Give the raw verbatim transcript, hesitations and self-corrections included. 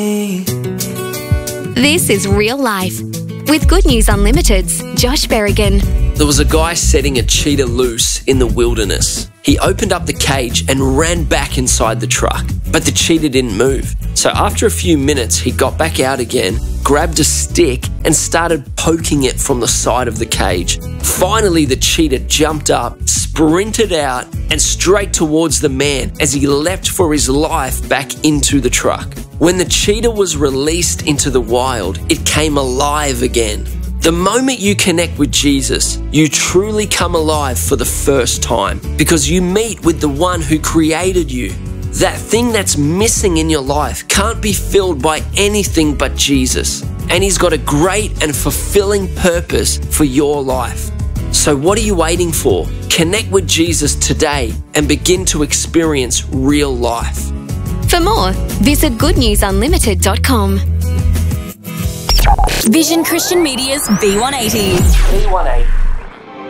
This is Real Life with Good News Unlimited's Josh Berrigan. There was a guy setting a cheetah loose in the wilderness. He opened up the cage and ran back inside the truck, but the cheetah didn't move. So after a few minutes, he got back out again, grabbed a stick and started poking it from the side of the cage. Finally, the cheetah jumped up, sprinted out and straight towards the man as he leapt for his life back into the truck. When the cheetah was released into the wild, it came alive again. The moment you connect with Jesus, you truly come alive for the first time because you meet with the one who created you. That thing that's missing in your life can't be filled by anything but Jesus. And He's got a great and fulfilling purpose for your life. So what are you waiting for? Connect with Jesus today and begin to experience real life. For more, visit good news unlimited dot com. Vision Christian Media's V one eighty. V one eighty.